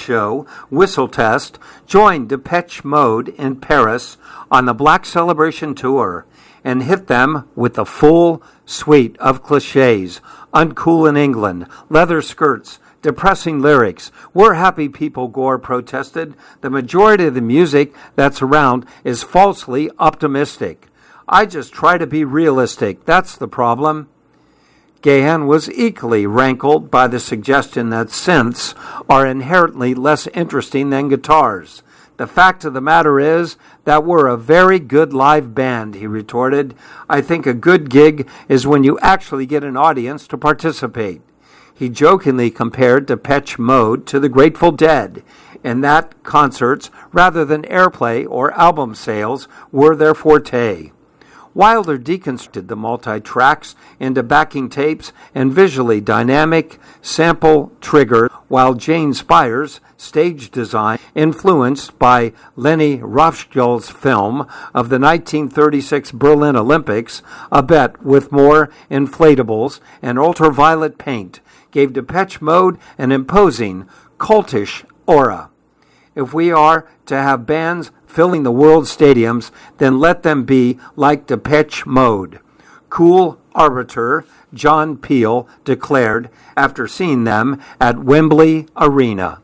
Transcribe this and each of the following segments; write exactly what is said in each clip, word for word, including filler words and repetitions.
show, Whistle Test, joined Depeche Mode in Paris on the Black Celebration Tour and hit them with the full suite of cliches: uncool in England, leather skirts, depressing lyrics. We're happy people, Gore protested. The majority of the music that's around is falsely optimistic. I just try to be realistic. That's the problem. Gahan was equally rankled by the suggestion that synths are inherently less interesting than guitars. The fact of the matter is that we're a very good live band, he retorted. I think a good gig is when you actually get an audience to participate. He jokingly compared Depeche Mode to the Grateful Dead, and that concerts, rather than airplay or album sales, were their forte. Wilder deconstructed the multi-tracks into backing tapes and visually dynamic sample trigger, while Jane Spires' stage design, influenced by Leni Rothschild's film of the nineteen thirty-six Berlin Olympics, a bet with more inflatables and ultraviolet paint, gave Depeche Mode an imposing, cultish aura. If we are to have bands filling the world stadiums, then let them be like Depeche Mode. Cool arbiter John Peel declared after seeing them at Wembley Arena.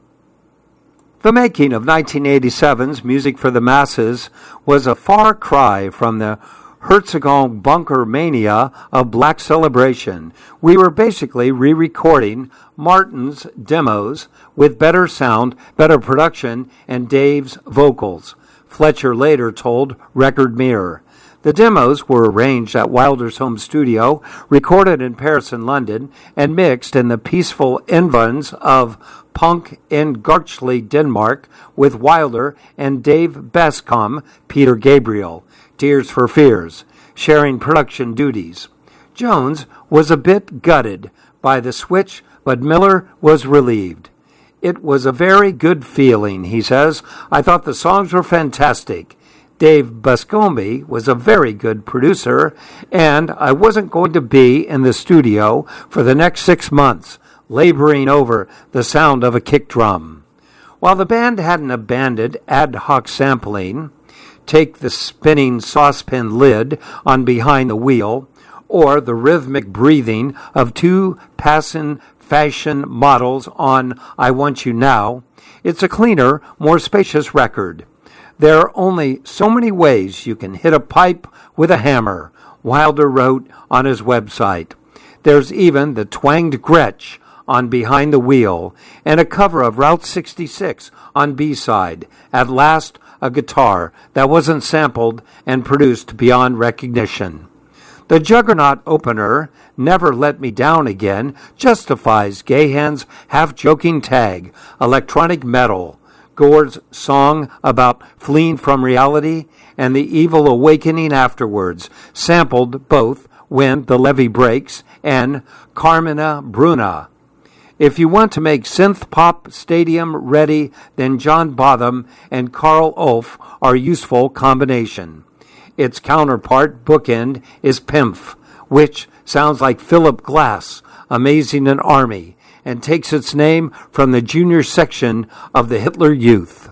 The making of nineteen eighty-seven's Music for the Masses was a far cry from the Herzegovina bunker mania of Black Celebration. We were basically re-recording Martin's demos with better sound, better production, and Dave's vocals, Fletcher later told Record Mirror. The demos were arranged at Wilder's home studio, recorded in Paris and London, and mixed in the peaceful environs of Punk in Garchli, Denmark, with Wilder and Dave Bascom, Peter Gabriel, Tears for Fears, sharing production duties. Jones was a bit gutted by the switch, but Miller was relieved. It was a very good feeling, he says. I thought the songs were fantastic. Dave Bascombe was a very good producer, and I wasn't going to be in the studio for the next six months, laboring over the sound of a kick drum. While the band hadn't abandoned ad hoc sampling, take the spinning saucepan lid on Behind the Wheel, or the rhythmic breathing of two passing fashion models on I Want You Now, it's a cleaner, more spacious record. There are only so many ways you can hit a pipe with a hammer, Wilder wrote on his website. There's even the twanged Gretsch on Behind the Wheel, and a cover of Route sixty-six on B-side, At Last a Guitar that wasn't sampled and produced beyond recognition. The juggernaut opener, Never Let Me Down Again, justifies Gahan's half-joking tag, electronic metal, Gore's song about fleeing from reality, and the evil awakening afterwards, sampled both When the Levee Breaks and Carmina Bruna. If you want to make synth pop stadium ready, then John Botham and Carl Ulf are a useful combination. Its counterpart, bookend, is Pimpf, which sounds like Philip Glass, Amazing an Army, and takes its name from the junior section of the Hitler Youth.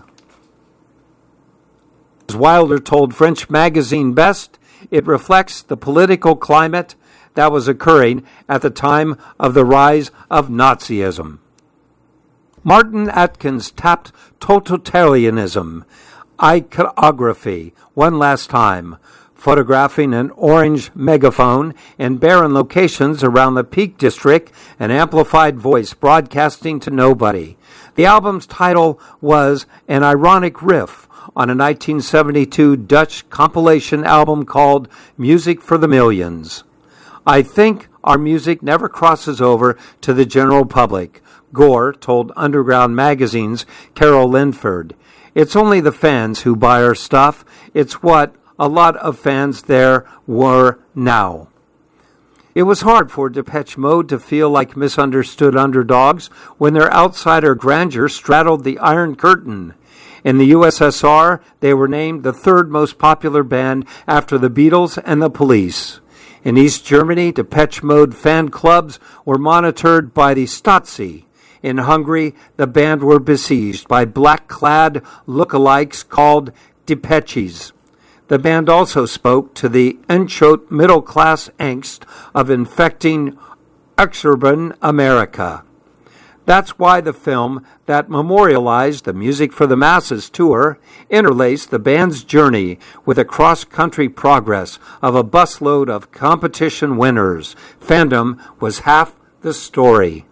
As Wilder told French magazine Best, it reflects the political climate that was occurring at the time of the rise of Nazism. Martin Atkins tapped totalitarianism, iconography, one last time, photographing an orange megaphone in barren locations around the Peak District, an amplified voice broadcasting to nobody. The album's title was an ironic riff on a nineteen seventy-two Dutch compilation album called Music for the Millions. I think our music never crosses over to the general public, Gore told Underground Magazine's Carol Linford. It's only the fans who buy our stuff. It's what a lot of fans there were now. It was hard for Depeche Mode to feel like misunderstood underdogs when their outsider grandeur straddled the Iron Curtain. In the U S S R, they were named the third most popular band after the Beatles and the Police. In East Germany, Depeche Mode fan clubs were monitored by the Stasi. In Hungary, the band were besieged by black-clad lookalikes called Depeches. The band also spoke to the enchant middle-class angst of infecting exurban America. That's why the film that memorialized the Music for the Masses tour interlaced the band's journey with a cross-country progress of a busload of competition winners. Fandom was half the story.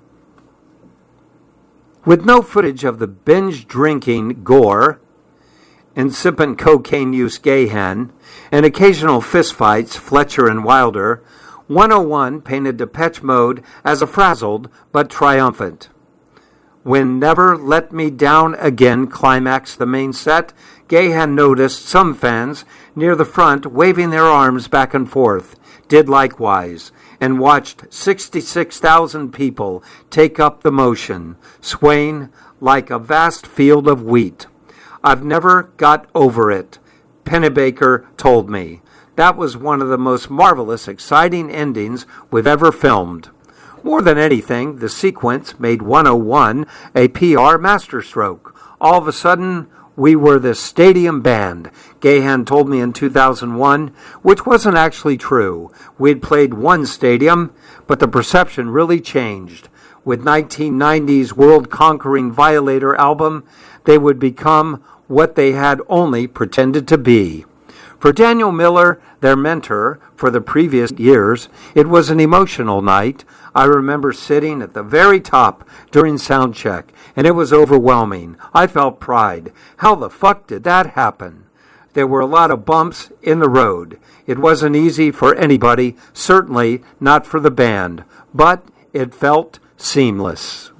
With no footage of the binge-drinking gore, incipient cocaine use Gahan, and occasional fistfights Fletcher and Wilder, one oh one painted Depeche Mode as a frazzled but triumphant. When Never Let Me Down Again climaxed the main set, Gahan noticed some fans near the front waving their arms back and forth, did likewise, and watched sixty-six thousand people take up the motion, swaying like a vast field of wheat. I've never got over it, Pennebaker told me. That was one of the most marvelous, exciting endings we've ever filmed. More than anything, the sequence made one oh one a P R masterstroke. All of a sudden, we were the stadium band, Gahan told me in two thousand one, which wasn't actually true. We'd played one stadium, but the perception really changed. With nineteen ninety's world-conquering Violator album, they would become what they had only pretended to be. For Daniel Miller, their mentor for the previous years, it was an emotional night. I remember sitting at the very top during sound check, and it was overwhelming. I felt pride. How the fuck did that happen? There were a lot of bumps in the road. It wasn't easy for anybody, certainly not for the band, but it felt seamless.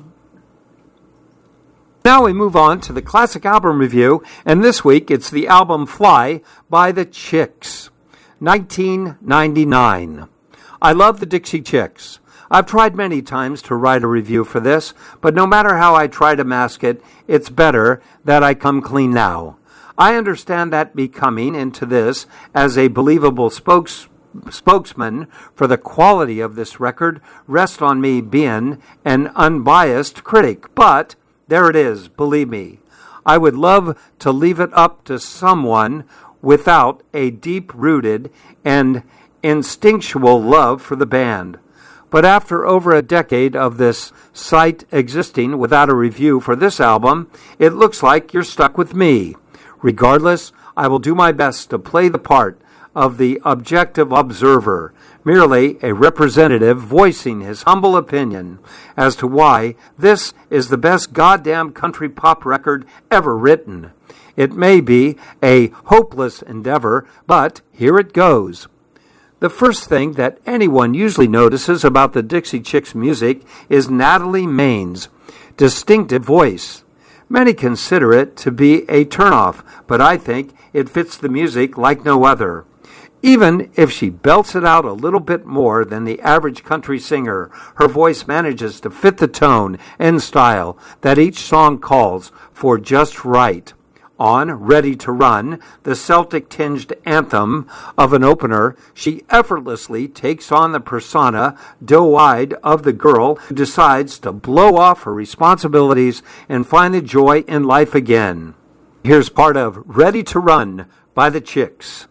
Now we move on to the classic album review, and this week it's the album Fly by the Chicks, nineteen ninety-nine. I love the Dixie Chicks. I've tried many times to write a review for this, but no matter how I try to mask it, it's better that I come clean now. I understand that becoming into this as a believable spokes, spokesman for the quality of this record rests on me being an unbiased critic, but there it is, believe me. I would love to leave it up to someone without a deep-rooted and instinctual love for the band. But after over a decade of this site existing without a review for this album, it looks like you're stuck with me. Regardless, I will do my best to play the part of the objective observer, merely a representative voicing his humble opinion as to why this is the best goddamn country pop record ever written. It may be a hopeless endeavor, but here it goes. The first thing that anyone usually notices about the Dixie Chicks music is Natalie Maine's distinctive voice. Many consider it to be a turnoff, but I think it fits the music like no other. Even if she belts it out a little bit more than the average country singer, her voice manages to fit the tone and style that each song calls for just right. On Ready to Run, the Celtic-tinged anthem of an opener, she effortlessly takes on the persona, doe-eyed, of the girl who decides to blow off her responsibilities and find the joy in life again. Here's part of Ready to Run by the Chicks.